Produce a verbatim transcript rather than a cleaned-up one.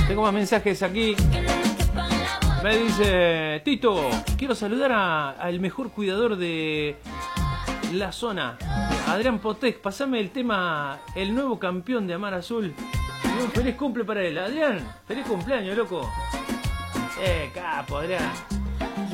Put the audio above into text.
Tengo más mensajes aquí. Me dice Tito, quiero saludar a- al mejor cuidador de la zona, Adrián Potec. Pasame el tema, el nuevo campeón de Amar Azul. Y un feliz cumple para él. Adrián, feliz cumpleaños, loco. Eh, capo, Adrián.